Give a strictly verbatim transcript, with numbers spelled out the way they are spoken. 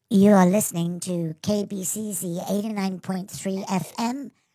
You are listening to K B C Z eighty-nine point three F M,